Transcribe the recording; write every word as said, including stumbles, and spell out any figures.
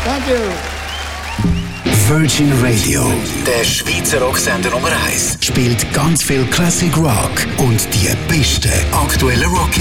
Thank you. Virgin Radio, der Schweizer Rocksender Nummer eins, spielt ganz viel Classic Rock und die besten aktuellen Rock